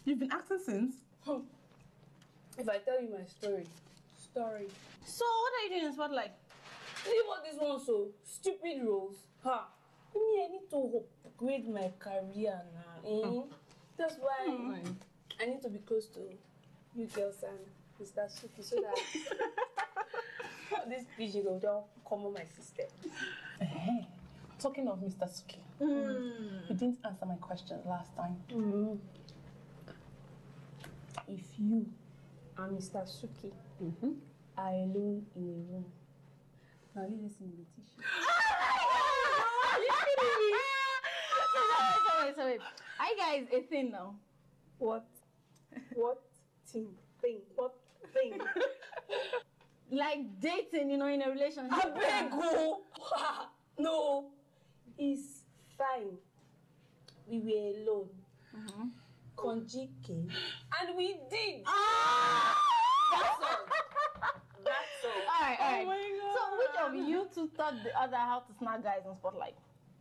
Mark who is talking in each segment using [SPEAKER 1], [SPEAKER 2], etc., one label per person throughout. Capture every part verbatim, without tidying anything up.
[SPEAKER 1] You've been acting since?
[SPEAKER 2] If I tell you my story, story.
[SPEAKER 1] So what are you doing in Spotlight?
[SPEAKER 2] Leave all this one so stupid roles. Ha! Me, I need to upgrade my career now. Eh? Mm. That's why mm. I need to be close to you girls and Mister Suki so that this pigeon will don't come on my system.
[SPEAKER 1] Hey, talking of Mister Suki, mm. you didn't answer my question last time.
[SPEAKER 2] Mm. If you and Mister Suki mm-hmm. are alone in a room, now you listen to the tissue.
[SPEAKER 1] Are you kidding me? Sorry, sorry, sorry. Are you guys a thing now?
[SPEAKER 2] What? What thing? Thing? What thing?
[SPEAKER 1] Like dating, you know, in a relationship.
[SPEAKER 2] I beg you. No, it's fine. We were alone. Mm-hmm. Conjugate. And we did.
[SPEAKER 1] Ah!
[SPEAKER 2] That's all. That's all.
[SPEAKER 1] All right, all right.
[SPEAKER 2] Oh my God.
[SPEAKER 1] So which of you two taught the other how to snag guys on Spotlight?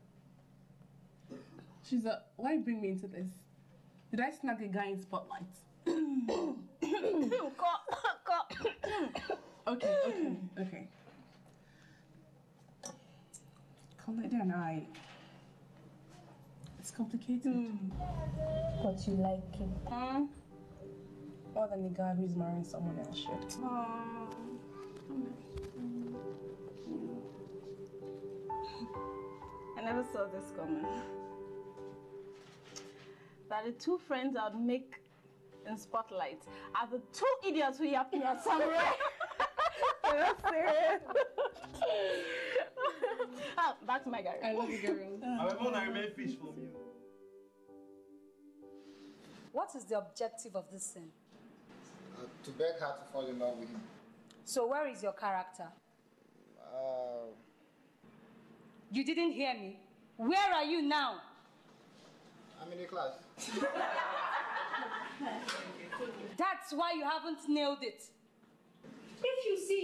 [SPEAKER 3] She's a, why bring me into this? Did I snag a guy in Spotlight? Okay, okay, okay. Calm it down, alright. It's complicated.
[SPEAKER 2] Mm. But you like him?
[SPEAKER 3] Mm. More than the guy who's marrying someone else should.
[SPEAKER 1] Aww. I never saw this coming. That the two friends I'd make in Spotlight are the two idiots who yapping at Samurai. You're serious. Oh, back to my garage.
[SPEAKER 3] I love you, girls.
[SPEAKER 4] I'm going to remain fish from you.
[SPEAKER 5] What is the objective of this scene?
[SPEAKER 6] Uh, to beg her to fall in love with him.
[SPEAKER 5] So where is your character?
[SPEAKER 6] Uh,
[SPEAKER 5] you didn't hear me. Where are you now?
[SPEAKER 6] I'm in the class.
[SPEAKER 5] That's why you haven't nailed it. If you see